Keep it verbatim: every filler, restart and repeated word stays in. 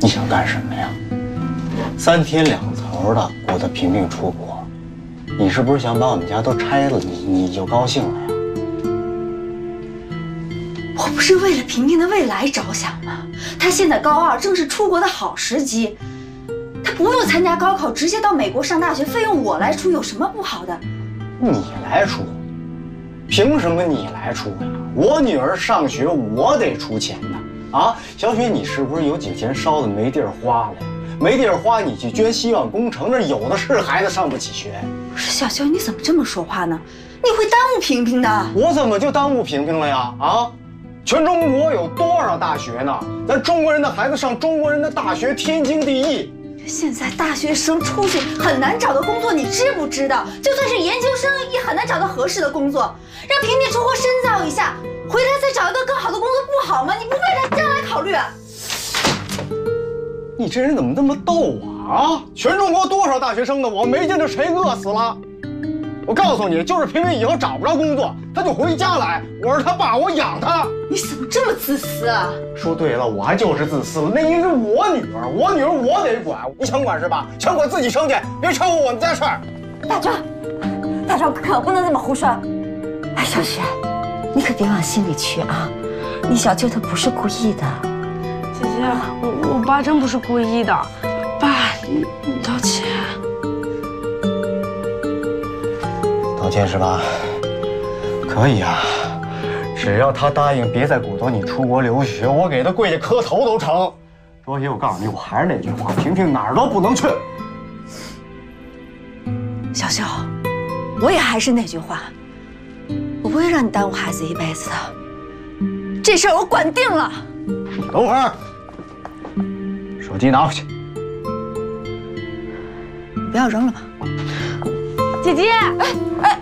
你想干什么呀？三天两头的鼓捣萍萍出国，你是不是想把我们家都拆了，你你就高兴了呀？ 我不是为了萍萍的未来着想吗？她现在高二，正是出国的好时机。她不用参加高考，直接到美国上大学，费用我来出，有什么不好的？ 你来出？凭什么你来出呀？我女儿上学我得出钱的啊！小雪，你是不是有几个钱烧的没地儿花了呀？没地儿花，你去捐希望工程，那有的是孩子上不起学。 不是小肖，你怎么这么说话呢？你会耽误萍萍的。 我怎么就耽误萍萍了呀？啊！全中国有多少大学呢？咱中国人的孩子上中国人的大学，天经地义。 现在大学生出去很难找到工作，你知不知道？就算是研究生，也很难找到合适的工作。让萍萍出国深造一下，回来再找一个更好的工作，不好吗？你不为她将来考虑啊？ 你这人怎么那么逗啊？啊！全中国多少大学生呢？我没见着谁饿死了。我告诉你，就是萍萍以后找不着工作，她就回家来。我是她爸，我养她。 你怎么这么自私啊？ 说对了，我还就是自私了。那因为是我女儿，我女儿我得管。你想管是吧？想管自己生去，别掺和我们家事儿。 大壮，大壮可不能这么胡说。哎，小雪，你可别往心里去啊。你小舅他不是故意的。 姐姐，我我爸真不是故意的。爸，你你道歉。 道歉是吧？可以啊，只要他答应别再鼓捣你出国留学，我给他跪下磕头都成。卓姐，我告诉你，我还是那句话，萍萍哪儿都不能去。 小肖，我也还是那句话，我不会让你耽误孩子一辈子的。这事儿我管定了。 等会儿，手机拿回去。 你不要扔了吧。 姐姐， 哎哎。